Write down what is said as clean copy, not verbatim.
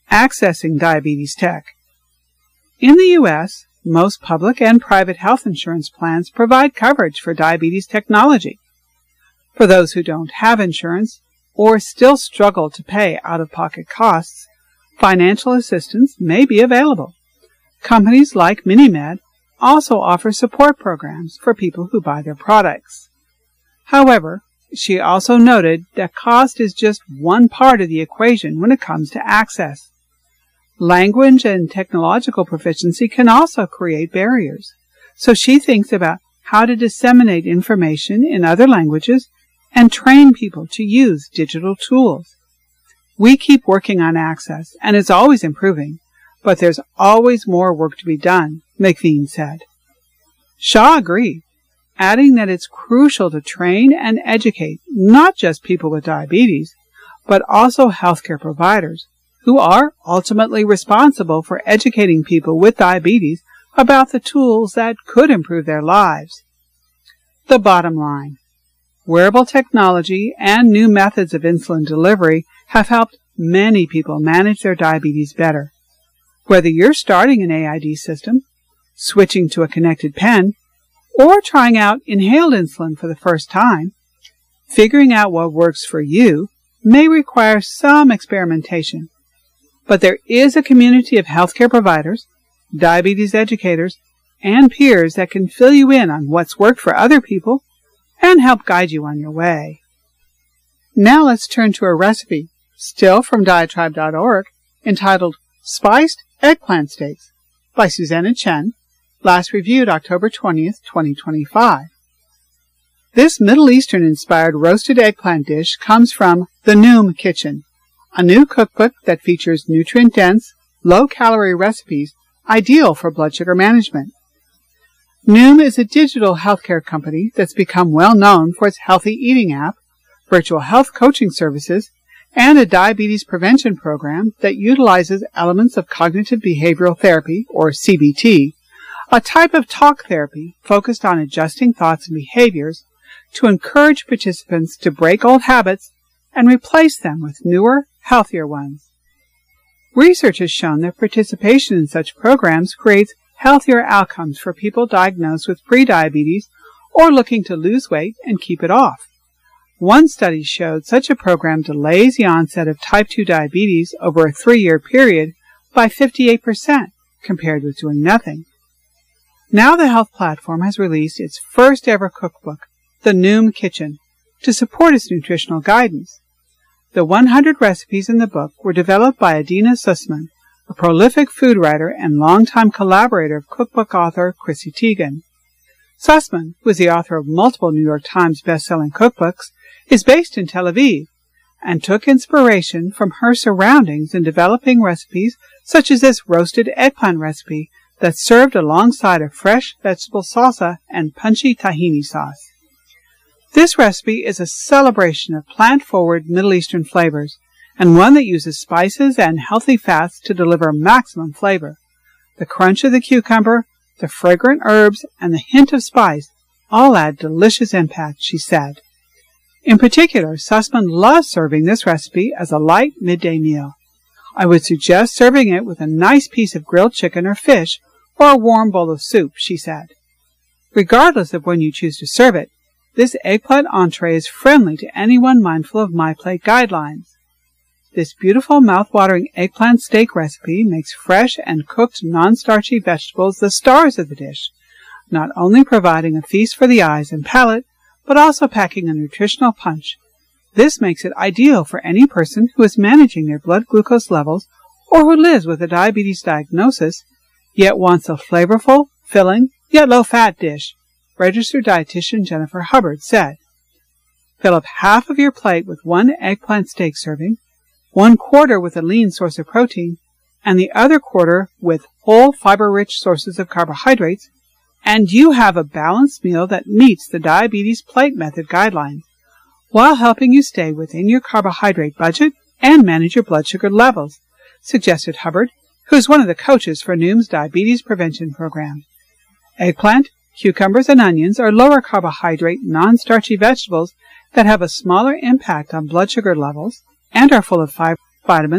Accessing diabetes tech. In the U.S., most public and private health insurance plans provide coverage for diabetes technology. For those who don't have insurance or still struggle to pay out-of-pocket costs, financial assistance may be available. Companies like MiniMed also offer support programs for people who buy their products. However, she also noted that cost is just one part of the equation when it comes to access. Language and technological proficiency can also create barriers, so she thinks about how to disseminate information in other languages and train people to use digital tools. We keep working on access, and it's always improving, but there's always more work to be done, McVean said. Shaw agreed, adding that it's crucial to train and educate not just people with diabetes, but also healthcare providers, who are ultimately responsible for educating people with diabetes about the tools that could improve their lives. The bottom line: wearable technology and new methods of insulin delivery have helped many people manage their diabetes better. Whether you're starting an AID system, switching to a connected pen, or trying out inhaled insulin for the first time, figuring out what works for you may require some experimentation. But there is a community of healthcare providers, diabetes educators, and peers that can fill you in on what's worked for other people and help guide you on your way. Now let's turn to a recipe, still from Diatribe.org, entitled Spiced Eggplant Steaks by Susanna Chen, last reviewed October 20th, 2025. This Middle Eastern-inspired roasted eggplant dish comes from The Noom Kitchen, a new cookbook that features nutrient-dense, low-calorie recipes ideal for blood sugar management. Noom is a digital healthcare company that's become well known for its healthy eating app, virtual health coaching services, and a diabetes prevention program that utilizes elements of cognitive behavioral therapy, or CBT, a type of talk therapy focused on adjusting thoughts and behaviors to encourage participants to break old habits and replace them with newer, healthier ones. Research has shown that participation in such programs creates healthier outcomes for people diagnosed with prediabetes or looking to lose weight and keep it off. One study showed such a program delays the onset of type 2 diabetes over a 3-year period by 58% compared with doing nothing. Now the health platform has released its first ever cookbook, The Noom Kitchen, to support its nutritional guidance. The 100 recipes in the book were developed by Adina Sussman, a prolific food writer and longtime collaborator of cookbook author Chrissy Teigen. Sussman, who is the author of multiple New York Times best-selling cookbooks, is based in Tel Aviv and took inspiration from her surroundings in developing recipes such as this roasted eggplant recipe that's served alongside a fresh vegetable salsa and punchy tahini sauce. This recipe is a celebration of plant-forward Middle Eastern flavors, and one that uses spices and healthy fats to deliver maximum flavor. The crunch of the cucumber, the fragrant herbs, and the hint of spice all add delicious impact, she said. In particular, Sussman loves serving this recipe as a light midday meal. I would suggest serving it with a nice piece of grilled chicken or fish, or a warm bowl of soup, she said. Regardless of when you choose to serve it, this eggplant entree is friendly to anyone mindful of MyPlate guidelines. This beautiful mouth-watering eggplant steak recipe makes fresh and cooked non-starchy vegetables the stars of the dish, not only providing a feast for the eyes and palate, but also packing a nutritional punch. This makes it ideal for any person who is managing their blood glucose levels or who lives with a diabetes diagnosis, yet wants a flavorful, filling, yet low-fat dish, registered dietitian Jennifer Hubbard said. Fill up half of your plate with one eggplant steak serving, 1/4 with a lean source of protein, and the other 1/4 with whole fiber-rich sources of carbohydrates, and you have a balanced meal that meets the Diabetes Plate Method guidelines, while helping you stay within your carbohydrate budget and manage your blood sugar levels, suggested Hubbard, who is one of the coaches for Noom's diabetes prevention program. Eggplant, cucumbers, and onions are lower carbohydrate, non-starchy vegetables that have a smaller impact on blood sugar levels and are full of fiber, vitamins,